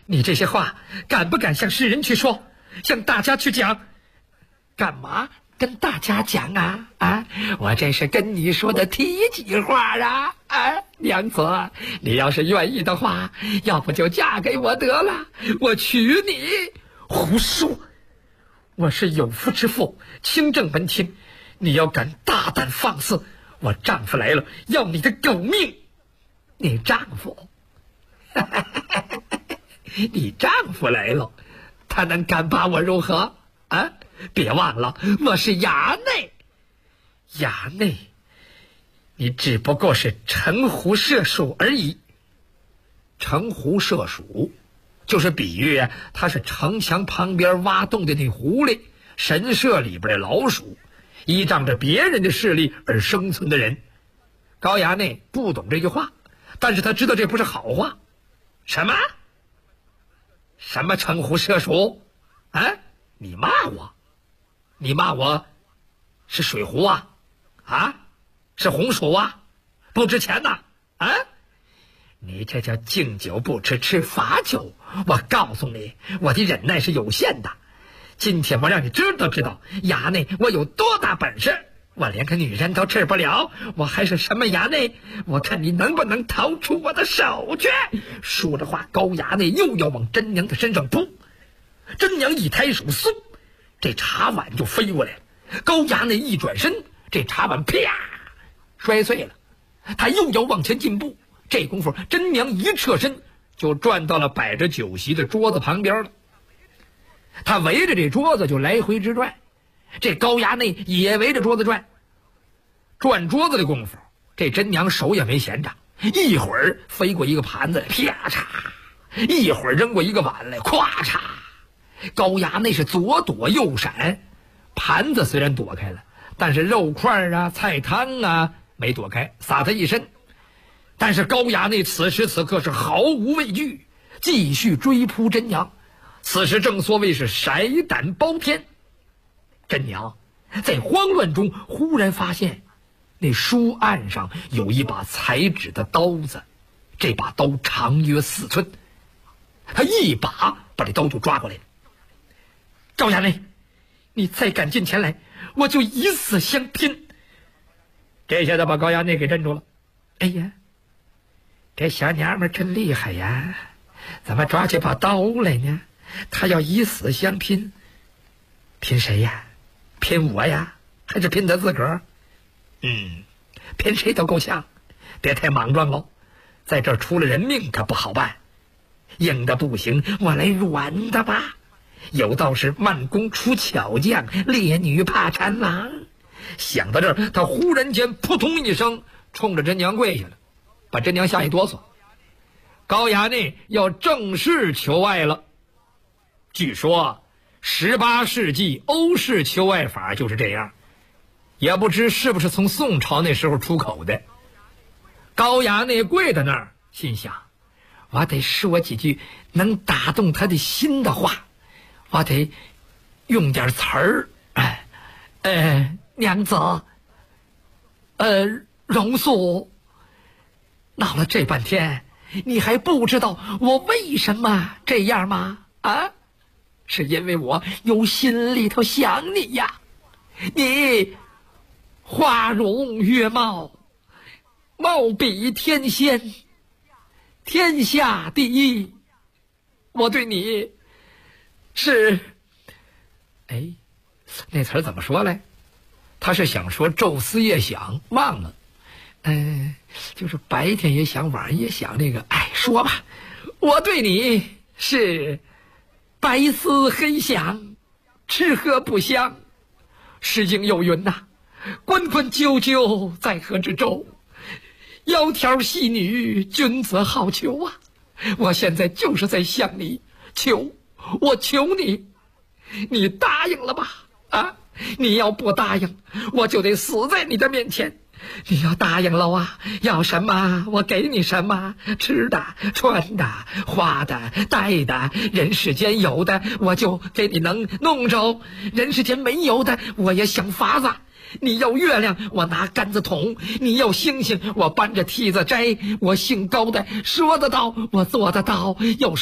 你这些话敢不敢向世人去说，向大家去讲？ 干嘛跟大家讲啊？啊，我这是跟你说的提计话啊！啊，娘子，你要是愿意的话，要不就嫁给我得了，我娶你。 胡说！我是有夫之妇，清正门庭，你要敢大胆放肆，我丈夫来了要你的狗命！ 你丈夫？你丈夫来了，他能敢把我如何？啊，别忘了，我是衙内。 衙内？你只不过是城狐射鼠而已。 城狐射鼠，就是比喻他是城墙旁边挖洞的那狐狸，神社里边的老鼠，依仗着别人的势力而生存的人。高衙内不懂这句话，但是他知道这不是好话。什么？什么城狐射鼠？啊，你骂我？你骂我是水狐啊？啊，是红薯啊？不值钱呐？啊，你这叫敬酒不吃吃罚酒。我告诉你，我的忍耐是有限的。今天我让你知道衙内我有多大本事。我连个女人都治不了，我还是什么衙内？我看你能不能逃出我的手去。说着话，高衙内又要往甄娘的身上扑。甄娘一抬手，嗖，这茶碗就飞过来了。高衙内一转身，这茶碗啪摔碎了。他又要往前进步，这功夫甄娘一侧身就转到了摆着酒席的桌子旁边了。他围着这桌子就来回直转，这高衙内也围着桌子转。转桌子的功夫，这甄娘手也没闲着，一会儿飞过一个盘子，啪嚓；一会儿扔过一个碗来，咵嚓。高衙内是左躲右闪，盘子虽然躲开了，但是肉块啊、菜汤啊没躲开，洒他一身。但是高衙内此时此刻是毫无畏惧，继续追扑甄娘。此时正所谓是骰胆包天。甄娘在慌乱中忽然发现，那书案上有一把裁纸的刀子，这把刀长约4寸，他一把把这刀就抓过来了。高衙内，你再敢近前来，我就以死相拼。这下子把高衙内给镇住了。哎呀，这小娘们真厉害呀，怎么抓起把刀来呢？她要以死相拼，拼谁呀？拼我呀，还是拼他自个儿？拼谁都够呛，别太莽撞喽，在这儿出了人命可不好办。硬的不行，我来软的吧。有道是慢工出巧匠，烈女怕缠郎。想到这儿，他忽然间扑通一声冲着甄娘跪下了，把甄娘吓一哆嗦。高衙内要正式求爱了。据说18世纪欧式求爱法就是这样，也不知是不是从宋朝那时候出口的。高衙内跪在那儿，心想，我得说几句能打动他的心的话，我得用点词儿。娘子，荣素，闹了这半天，你还不知道我为什么这样吗？啊，是因为我有心里头想你呀。你花容月貌，貌比天仙，天下第一。我对你是，那词儿怎么说来？他是想说昼思夜想，忘了。就是白天也想，晚上也想。这个，说吧，我对你是白思黑想，吃喝不香。诗经有云呐，关关雎鸠，在河之洲，窈窕戏女，君子好逑啊。我现在就是在向你求，我求你，你答应了吧？啊，你要不答应，我就得死在你的面前。你要答应了啊，要什么我给你什么，吃的、穿的、花的、戴的，人世间有的我就给你能弄着，人世间没有的我也想法子。你要月亮，我拿杆子捅；你要星星，我搬着梯子摘。我姓高的说得到，我做得到。要